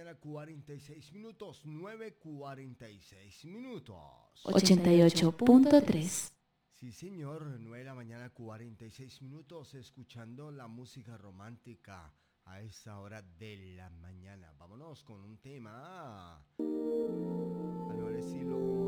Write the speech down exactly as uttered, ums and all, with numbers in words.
mañana, cuarenta y seis minutos, nueve cuarenta y seis minutos. ochenta y ocho punto tres. Sí, señor, nueve de la mañana, cuarenta y seis minutos, escuchando la música romántica a esta hora de la mañana. Vámonos con un tema al nuevo estilo